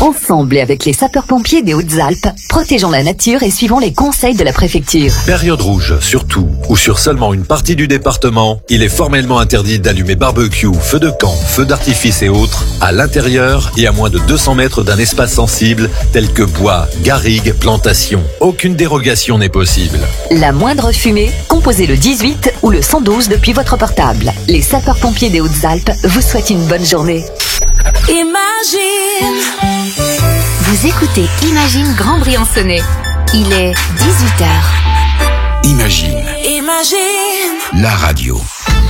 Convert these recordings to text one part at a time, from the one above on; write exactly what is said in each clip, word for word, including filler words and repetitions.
Ensemble et avec les sapeurs-pompiers des Hautes-Alpes, protégeons la nature et suivons les conseils de la préfecture. Période rouge, sur tout ou sur seulement une partie du département, il est formellement interdit d'allumer barbecue, feux de camp, feux d'artifice et autres à l'intérieur et à moins de deux cents mètres d'un espace sensible tel que bois, garrigues, plantations. Aucune dérogation n'est possible. La moindre fumée, composez le dix-huit ou le cent douze depuis votre portable. Les sapeurs-pompiers des Hautes-Alpes vous souhaitent une bonne journée. Imagine. Vous écoutez Imagine Grand Briançonnais. Il est dix-huit heures. Imagine. Imagine. La radio.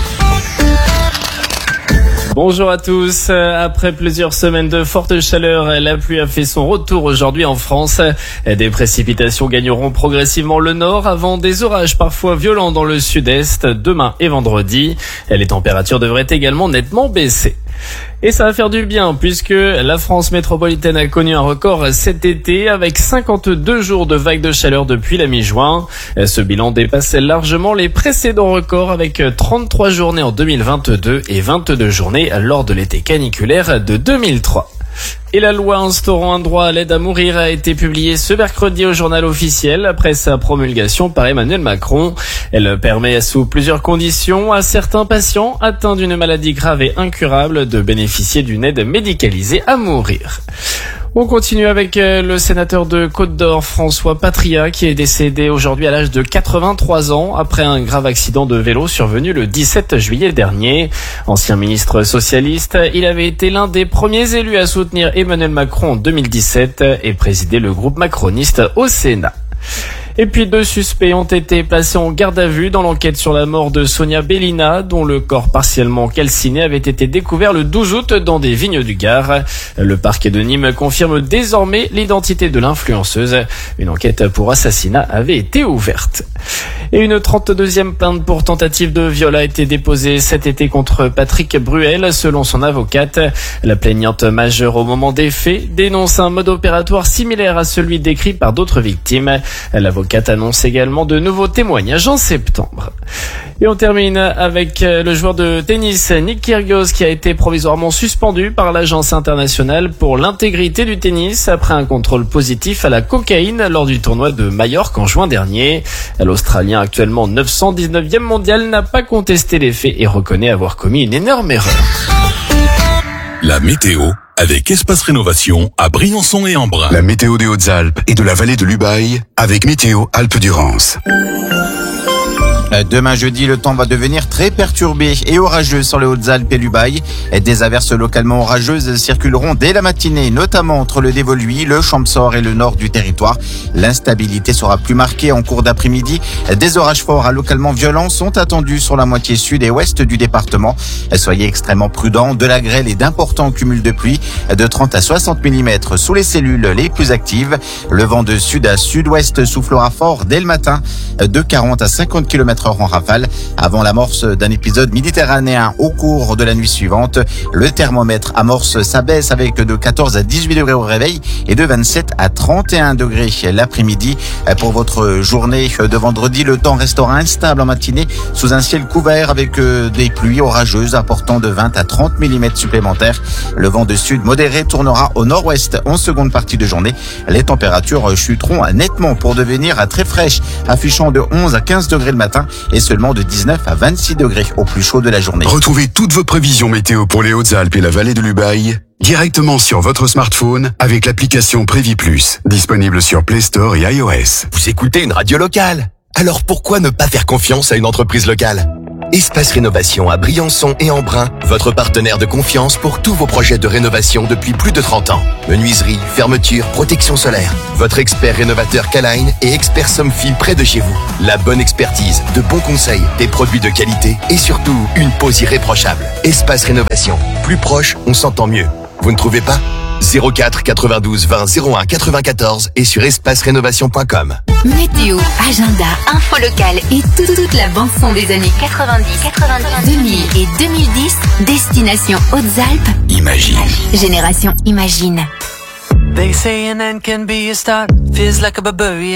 Bonjour à tous. Après plusieurs semaines de forte chaleur, la pluie a fait son retour aujourd'hui en France. Des précipitations gagneront progressivement le nord avant des orages parfois violents dans le sud-est demain et vendredi. Les températures devraient également nettement baisser. Et ça va faire du bien puisque la France métropolitaine a connu un record cet été avec cinquante-deux jours de vagues de chaleur depuis la mi-juin. Ce bilan dépasse largement les précédents records avec trente-trois journées en deux mille vingt-deux et vingt-deux journées lors de l'été caniculaire de deux mille trois. Et la loi instaurant un droit à l'aide à mourir a été publiée ce mercredi au journal officiel après sa promulgation par Emmanuel Macron. Elle permet sous plusieurs conditions à certains patients atteints d'une maladie grave et incurable de bénéficier d'une aide médicalisée à mourir. On continue avec le sénateur de Côte-d'Or, François Patria, qui est décédé aujourd'hui à l'âge de quatre-vingt-trois ans après un grave accident de vélo survenu le dix-sept juillet dernier. Ancien ministre socialiste, il avait été l'un des premiers élus à soutenir Emmanuel Macron en deux mille dix-sept et présider le groupe macroniste au Sénat. Et puis deux suspects ont été placés en garde à vue dans l'enquête sur la mort de Sonia Bellina, dont le corps partiellement calciné avait été découvert le douze août dans des vignes du Gard. Le parquet de Nîmes confirme désormais l'identité de l'influenceuse. Une enquête pour assassinat avait été ouverte. Et une trente-deuxième plainte pour tentative de viol a été déposée cet été contre Patrick Bruel, selon son avocate. La plaignante majeure au moment des faits dénonce un mode opératoire similaire à celui décrit par d'autres victimes. L'avocate annonce également de nouveaux témoignages en septembre. Et on termine avec le joueur de tennis Nick Kyrgios qui a été provisoirement suspendu par l'Agence internationale pour l'intégrité du tennis après un contrôle positif à la cocaïne lors du tournoi de Majorque en juin dernier. L'Australien, actuellement neuf cent dix-neuvième mondial, n'a pas contesté les faits et reconnaît avoir commis une énorme erreur. La météo avec Espace Rénovation à Briançon et Embrun. La météo des Hautes-Alpes et de la vallée de l'Ubaye avec Météo Alpes-Durance. Demain jeudi, le temps va devenir très perturbé et orageux sur les Hautes-Alpes et l'Ubaye. Des averses localement orageuses circuleront dès la matinée, notamment entre le Dévoluy, le Champsaur et le nord du territoire. L'instabilité sera plus marquée en cours d'après-midi. Des orages forts à localement violents sont attendus sur la moitié sud et ouest du département. Soyez extrêmement prudents, de la grêle et d'importants cumuls de pluie de trente à soixante millimètres sous les cellules les plus actives. Le vent de sud à sud-ouest soufflera fort dès le matin de quarante à cinquante kilomètres heure en rafale avant l'amorce d'un épisode méditerranéen au cours de la nuit suivante. Le thermomètre amorce sa baisse avec de quatorze à dix-huit degrés au réveil et de vingt-sept à trente et un degrés l'après-midi. Pour votre journée de vendredi, le temps restera instable en matinée sous un ciel couvert avec des pluies orageuses apportant de vingt à trente millimètres supplémentaires. Le vent de sud modéré tournera au nord-ouest en seconde partie de journée. Les températures chuteront nettement pour devenir très fraîches, affichant de onze à quinze degrés le matin et seulement de dix-neuf à vingt-six degrés au plus chaud de la journée. Retrouvez toutes vos prévisions météo pour les Hautes-Alpes et la vallée de l'Ubaye directement sur votre smartphone avec l'application Prévis Plus, disponible sur Play Store et iOS. Vous écoutez une radio locale, alors pourquoi ne pas faire confiance à une entreprise locale ? Espace Rénovation à Briançon et Embrun, votre partenaire de confiance pour tous vos projets de rénovation depuis plus de trente ans. Menuiserie, fermeture, protection solaire. Votre expert rénovateur K-Line et expert Somfy près de chez vous. La bonne expertise, de bons conseils, des produits de qualité et surtout une pose irréprochable. Espace Rénovation. Plus proche, on s'entend mieux. Vous ne trouvez pas ? zéro quatre quatre-vingt-douze vingt zéro un quatre-vingt-quatorze et sur espace rénovation point com. Météo, agenda, info locale et tout, toute la bande-son des années quatre-vingt-dix, quatre-vingt-dix, deux mille et deux mille dix. Destination Hautes-Alpes. Imagine. Génération Imagine. They say an end can be a start. Feels like a barbarian.